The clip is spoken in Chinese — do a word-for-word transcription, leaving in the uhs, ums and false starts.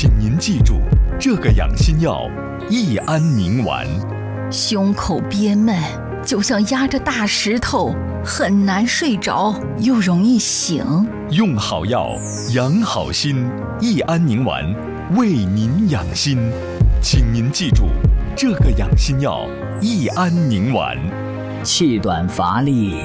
请您记住，这个养心药益安宁丸。 胸口憋闷，就像压着大石头，很难睡着，又容易醒。 用好药，养好心，益安宁丸为您养心。请您记住，这个养心药益安宁丸。 气短乏力